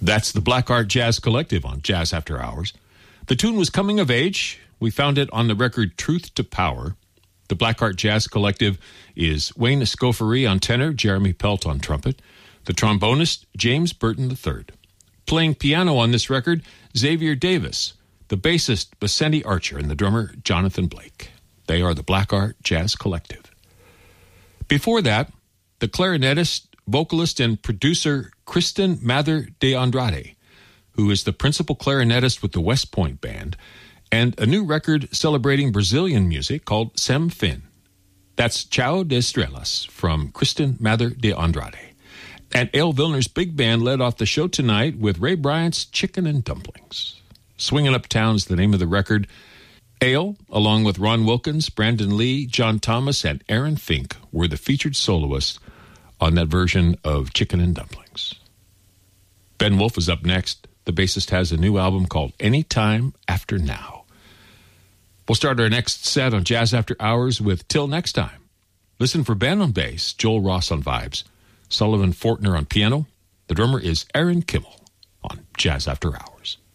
That's the Black Art Jazz Collective on Jazz After Hours. The tune was Coming of Age. We found it on the record Truth to Power. The Black Art Jazz Collective is Wayne Escoffery on tenor, Jeremy Pelt on trumpet, the trombonist James Burton III. Playing piano on this record, Xavier Davis, the bassist Vicente Archer, and the drummer Jonathan Blake. They are the Black Art Jazz Collective. Before that, the clarinetist, vocalist, and producer Kristen Mather de Andrade, who is the principal clarinetist with the West Point Band, and a new record celebrating Brazilian music called Sem Fin. That's Chao de Estrelas from Kristen Mather de Andrade. And Ale Vilner's big band led off the show tonight with Ray Bryant's Chicken and Dumplings. Swingin' Uptown's the name of the record. Ale, along with Ron Wilkins, Brandon Lee, John Thomas, and Aaron Fink, were the featured soloists on that version of Chicken and Dumplings. Ben Wolf is up next. The bassist has a new album called Anytime After Now. We'll start our next set on Jazz After Hours with Till Next Time. Listen for Ben on bass, Joel Ross on vibes, Sullivan Fortner on piano. The drummer is Aaron Kimmel on Jazz After Hours.